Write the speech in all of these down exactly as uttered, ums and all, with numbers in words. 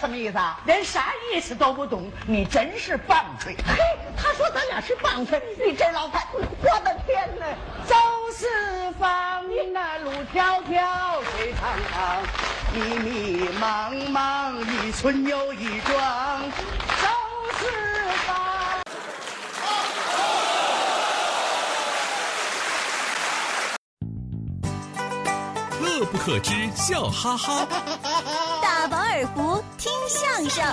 什么意思啊？ 连啥意思都不懂，你真是棒槌！ 嘿，他说咱俩是棒槌，你这老太，我的天哪！ 走四方，那路迢迢，水长长， 迷迷茫茫，一村又一庄， 走四方。 乐不可支，笑哈哈。 大饱耳福，听相声。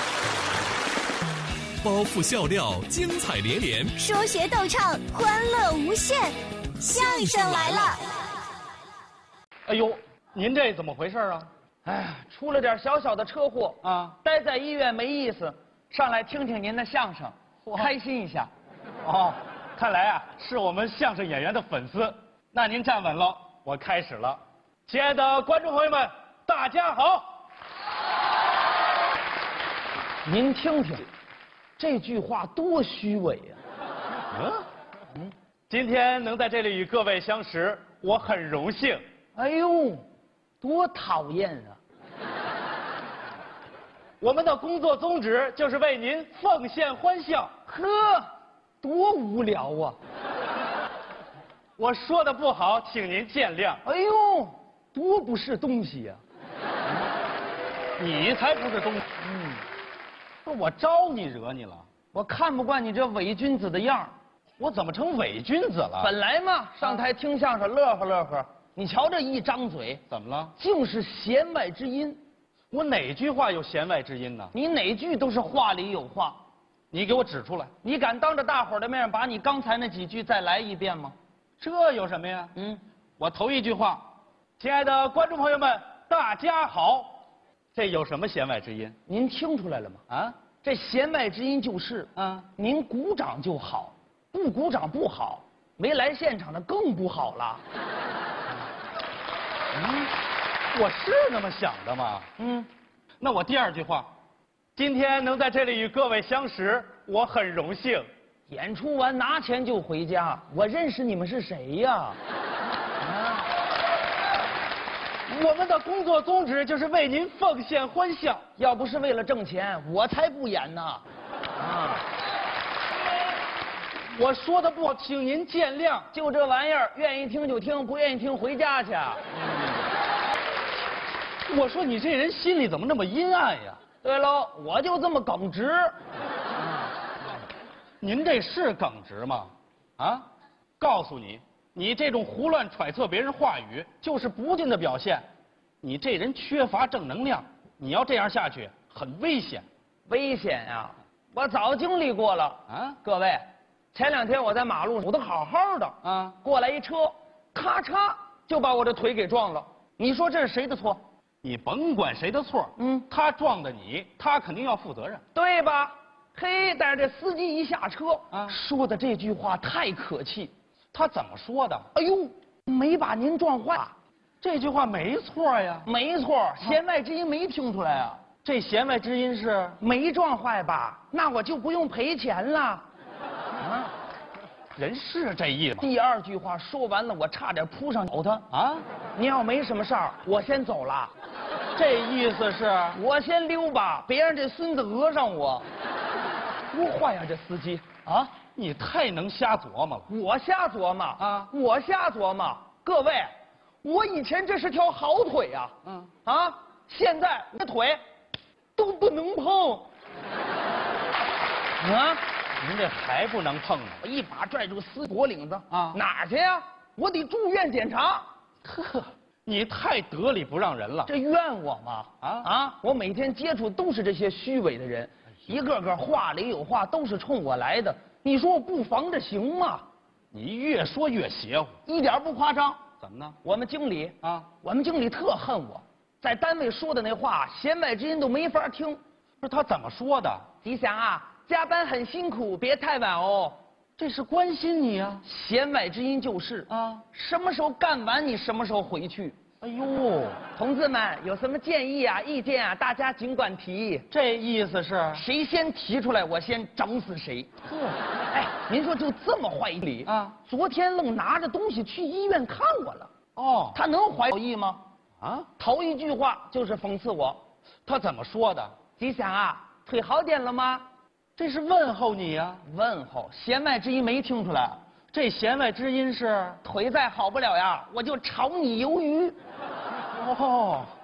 包袱笑料，精彩连连。 说学逗唱，欢乐无限。相声来了！ 哎呦，您这怎么回事啊？ 哎，出了点小小的车祸啊， 待在医院没意思，上来听听您的相声，开心一下。 哦，看来啊是我们相声演员的粉丝。那您站稳了，我开始了。亲爱的观众朋友们，大家好。 您听听，这句话多虚伪呀！ 嗯嗯，今天能在这里与各位相识，我很荣幸。 哎呦，多讨厌啊！ 我们的工作宗旨就是为您奉献欢笑。 呵，多无聊啊！ 我说的不好，请您见谅。 哎呦，多不是东西呀！ 你才不是东西。嗯，不是我招你惹你了？ 我看不惯你这伪君子的样儿。 我怎么成伪君子了？ 本来嘛，上台听相声乐呵乐呵，你瞧这一张嘴， 怎么了？ 竟是弦外之音。 我哪句话有弦外之音呢？ 你哪句都是话里有话。 你给我指出来。 你敢当着大伙儿的面把你刚才那几句再来一遍吗？ 这有什么呀？ 嗯， 我头一句话，亲爱的观众朋友们，大家好，这有什么弦外之音？ 您听出来了吗？啊，这弦外之音就是，啊，您鼓掌就好，不鼓掌不好，没来现场的更不好了。 嗯，我是那么想的吗？ 嗯， 那我第二句话，今天能在这里与各位相识，我很荣幸。 演出完拿钱就回家，我认识你们是谁呀？ 啊，我们的工作宗旨就是为您奉献欢笑。 要不是为了挣钱，我才不演呢。啊， 我说的不好，请您见谅。 就这玩意儿，愿意听就听，不愿意听回家去。 嗯，我说你这人心里怎么那么阴暗呀？ 对喽，我就这么耿直。 您这是耿直吗？啊，告诉你，你这种胡乱揣测别人话语，就是不敬的表现。你这人缺乏正能量，你要这样下去，很危险。 危险呀！我早经历过了啊！各位，前两天我在马路上，我都好好的啊，过来一车，咔嚓就把我的腿给撞了。你说这是谁的错？ 你甭管谁的错，嗯，他撞的你，他肯定要负责任， 对吧？嘿，但是这司机一下车啊，说的这句话太可气。 他怎么说的？ 哎呦，没把您撞坏， 这句话没错呀。 没错，弦外之音没听出来啊。 这弦外之音是没撞坏吧？那我就不用赔钱了。啊， 人是这意思。 第二句话说完了，我差点扑上咬他啊！你要没什么事儿，我先走了。 这意思是我先溜吧，别让这孙子讹上我。多坏呀，这司机啊！ 你太能瞎琢磨了。 我瞎琢磨啊！我瞎琢磨。各位，我以前这是条好腿呀，嗯啊，现在我的腿都不能碰。啊！ 您这还不能碰呢！ 我一把拽住司机脖领子啊，哪儿去呀？我得住院检查。 呵，你太得理不让人了。 这怨我吗？啊啊！我每天接触都是这些虚伪的人。一个个话里有话，都是冲我来的。你说我不防着行吗？ 你越说越邪乎， 一点不夸张。 怎么呢？ 我们经理啊，我们经理特恨我，在单位说的那话，弦外之音都没法听。 不是他怎么说的？ 吉祥啊，加班很辛苦，别太晚哦。 这是关心你啊。 弦外之音就是啊，什么时候干完你什么时候回去。 哎呦， 同志们有什么建议啊、意见啊，大家尽管提。 这意思是谁先提出来，我先整死谁。呵，哎，您说就这么坏理啊？昨天愣拿着东西去医院看我了。他能怀好意吗？啊，头一句话就是讽刺我。 他怎么说的？ 吉祥啊，腿好点了吗？ 这是问候你呀、啊。 问候，弦外之音没听出来。 这弦外之音是腿再好不了呀，我就炒你鱿鱼。 哦。